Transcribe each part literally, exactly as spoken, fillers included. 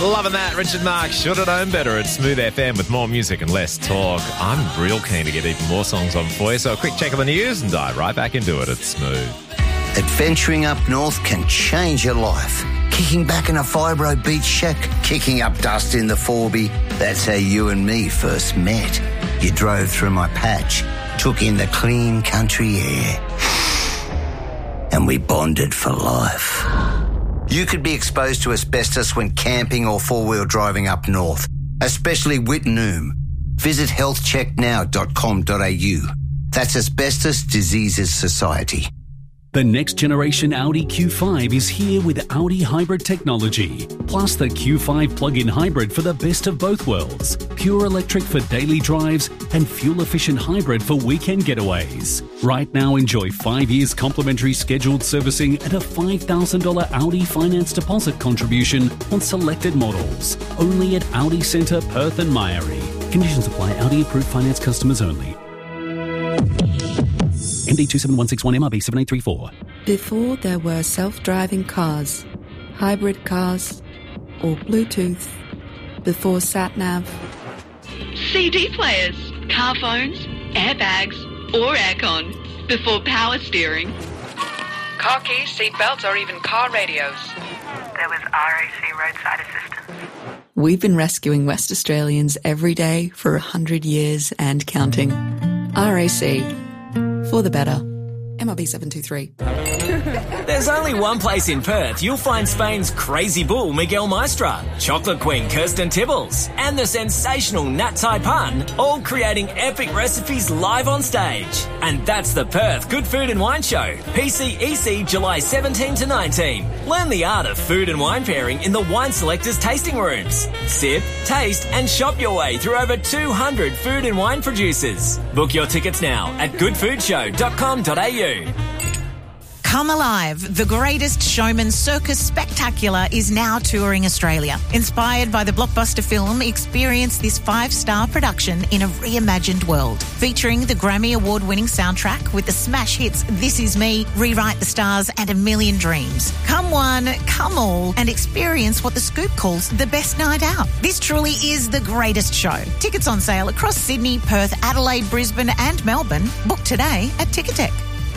Loving that. Richard Mark, should have known better at Smooth F M with more music and less talk. I'm real keen to get even more songs on for you, so a quick check of the news and dive right back into it at Smooth. Adventuring up north can change your life. Kicking back in a fibro beach shack, kicking up dust in the Forby. That's how you and me first met. You drove through my patch, took in the clean country air, and we bonded for life. You could be exposed to asbestos when camping or four-wheel driving up north, especially Wittenoom. Visit health check now dot com dot a u. That's Asbestos Diseases Society. The next generation Audi Q five is here with Audi hybrid technology, plus the Q five plug-in hybrid for the best of both worlds. Pure electric for daily drives and fuel-efficient hybrid for weekend getaways. Right now, enjoy five years complimentary scheduled servicing and a five thousand dollars Audi finance deposit contribution on selected models. Only at Audi Centre, Perth and Myrie. Conditions apply. Audi approved finance customers only. M D two seven one six one M R B seven eight three four. Before there were self-driving cars, hybrid cars, or Bluetooth, before sat-nav, C D players, car phones, airbags, or aircon, before power steering, car keys, seat belts, or even car radios. There was R A C roadside assistance. We've been rescuing West Australians every day for a hundred years and counting. R A C. For the better. M R B seven two three. There's only one place in Perth you'll find Spain's crazy bull Miguel Maestra, chocolate queen Kirsten Tibbles, and the sensational Nat Taipan, all creating epic recipes live on stage. And that's the Perth Good Food and Wine Show, P C E C July seventeenth to nineteenth. Learn the art of food and wine pairing in the Wine Selectors tasting rooms. Sip, taste and shop your way through over two hundred food and wine producers. Book your tickets now at good food show dot com dot a u. Come Alive, the greatest showman circus spectacular, is now touring Australia. Inspired by the blockbuster film, experience this five-star production in a reimagined world. Featuring the Grammy Award-winning soundtrack with the smash hits This Is Me, Rewrite the Stars and A Million Dreams. Come one, come all, and experience what The Scoop calls the best night out. This truly is the greatest show. Tickets on sale across Sydney, Perth, Adelaide, Brisbane and Melbourne. Book today at Ticketek.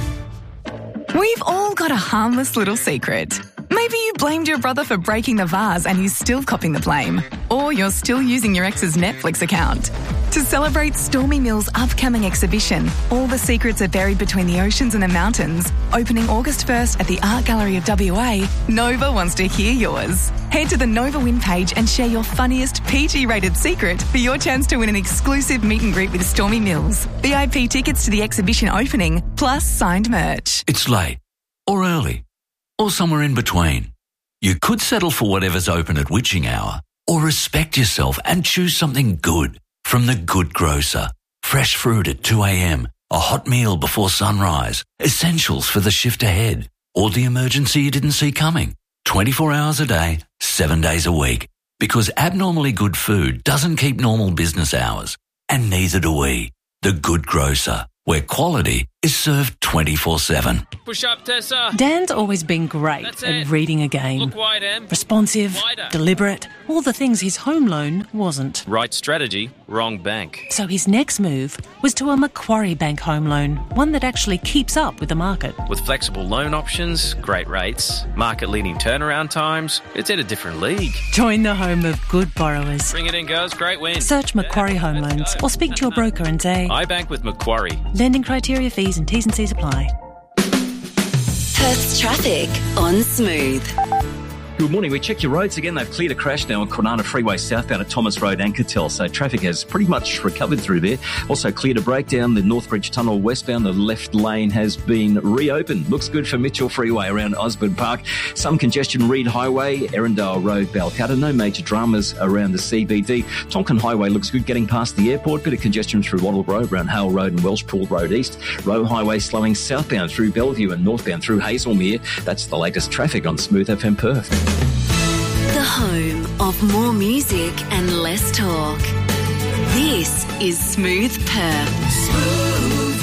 We've all got a harmless little secret. Maybe you blamed your brother for breaking the vase and he's still copping the blame. Or you're still using your ex's Netflix account. To celebrate Stormy Mill's upcoming exhibition, All the Secrets Are Buried Between the Oceans and the Mountains, opening August first at the Art Gallery of W A, Nova wants to hear yours. Head to the Nova Win page and share your funniest P G-rated secret for your chance to win an exclusive meet and greet with Stormy Mills, V I P tickets to the exhibition opening, plus signed merch. It's late, or early, or somewhere in between. You could settle for whatever's open at witching hour, or respect yourself and choose something good from The Good Grocer. Fresh fruit at two a.m, a hot meal before sunrise, essentials for the shift ahead, or the emergency you didn't see coming. twenty-four hours a day, seven days a week. Because abnormally good food doesn't keep normal business hours. And neither do we. The Good Grocer, where quality is served twenty-four seven. Push up, Tessa. Dan's always been great That's at it. reading a game. Look wide, Em. Responsive, Wider. deliberate, all the things his home loan wasn't. Right strategy, wrong bank. So his next move was to a Macquarie Bank home loan, one that actually keeps up with the market. With flexible loan options, great rates, market-leading turnaround times, it's in a different league. Join the home of good borrowers. Bring it in, girls. Great win. Search Macquarie Home Loans or speak to your broker and say, I bank with Macquarie. Lending criteria, fees and T's and C's apply. Perth's traffic on Smooth. Good morning. We checked your roads again. They've cleared a crash now on Kwinana Freeway southbound at Thomas Road and Cattell. So traffic has pretty much recovered through there. Also cleared a breakdown. The Northbridge Tunnel westbound. The left lane has been reopened. Looks good for Mitchell Freeway around Osborne Park. Some congestion. Reed Highway, Erindale Road, Balcatta. No major dramas around the C B D. Tonkin Highway looks good getting past the airport. Bit of congestion through Wattle Road around Hale Road and Welshpool Road East. Roe Highway slowing southbound through Bellevue and northbound through Hazelmere. That's the latest traffic on Smooth F M Perth. The home of more music and less talk. This is Smooth Perth. Smooth.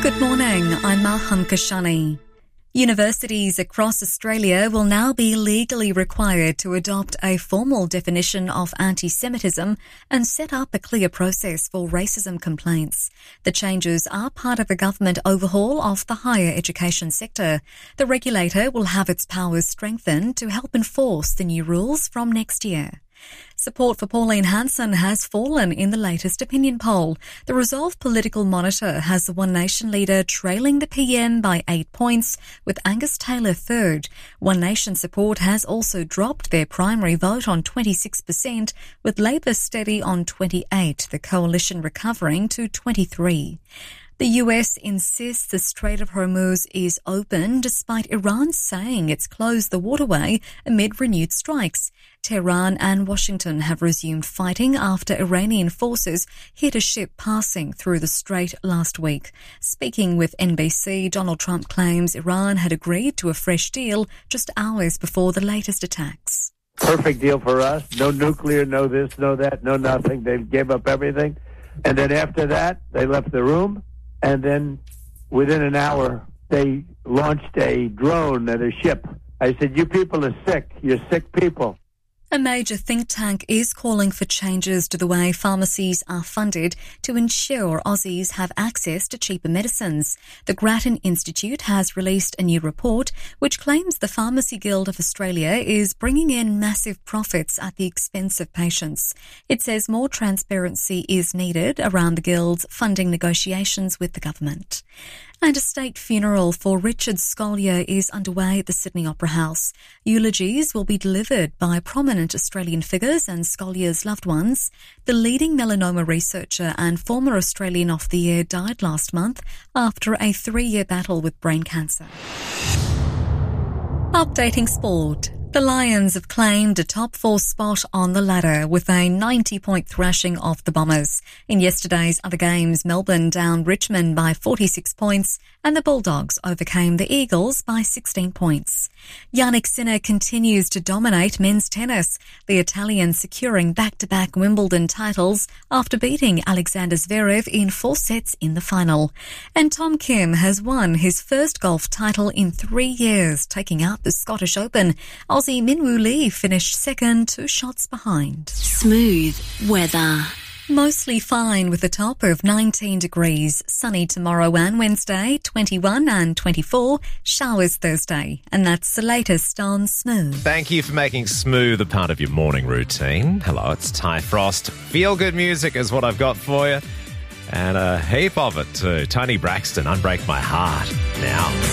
Good morning, I'm Maham Kashani. Universities across Australia will now be legally required to adopt a formal definition of anti-Semitism and set up a clear process for racism complaints. The changes are part of a government overhaul of the higher education sector. The regulator will have its powers strengthened to help enforce the new rules from next year. Support for Pauline Hanson has fallen in the latest opinion poll. The Resolve Political Monitor has the One Nation leader trailing the P M by eight points, with Angus Taylor third. One Nation support has also dropped their primary vote on twenty-six percent, with Labor steady on twenty-eight, the coalition recovering to twenty-three. The U S insists the Strait of Hormuz is open despite Iran saying it's closed the waterway amid renewed strikes. Tehran and Washington have resumed fighting after Iranian forces hit a ship passing through the strait last week. Speaking with N B C, Donald Trump claims Iran had agreed to a fresh deal just hours before the latest attacks. Perfect deal for us. No nuclear, no this, no that, no nothing. They gave up everything. And then after that, they left the room. And then within an hour, they launched a drone at a ship. I said, you people are sick. You're sick people. A major think tank is calling for changes to the way pharmacies are funded to ensure Aussies have access to cheaper medicines. The Grattan Institute has released a new report which claims the Pharmacy Guild of Australia is bringing in massive profits at the expense of patients. It says more transparency is needed around the Guild's funding negotiations with the government. And a state funeral for Richard Scolyer is underway at the Sydney Opera House. Eulogies will be delivered by prominent Australian figures and Scolyer's loved ones. The leading melanoma researcher and former Australian of the Year died last month after a three-year battle with brain cancer. Updating sport. The Lions have claimed a top four spot on the ladder with a ninety-point thrashing of the Bombers. In yesterday's other games, Melbourne downed Richmond by forty-six points and the Bulldogs overcame the Eagles by sixteen points. Jannik Sinner continues to dominate men's tennis, the Italian securing back-to-back Wimbledon titles after beating Alexander Zverev in four sets in the final. And Tom Kim has won his first golf title in three years, taking up the Scottish Open. Aussie Minwoo Lee finished second, two shots behind. Smooth weather. Mostly fine with a top of nineteen degrees. Sunny tomorrow and Wednesday, twenty-one and twenty-four. Showers Thursday. And that's the latest on Smooth. Thank you for making Smooth a part of your morning routine. Hello, it's Ty Frost. Feel good music is what I've got for you. And a heap of it too. Tony Braxton, Unbreak My Heart now.